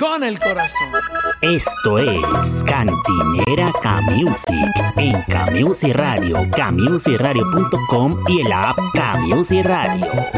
con el corazón. Esto es Cantinera K-Music en K-Music Radio, kmusicradio.com y el app K-Music Radio.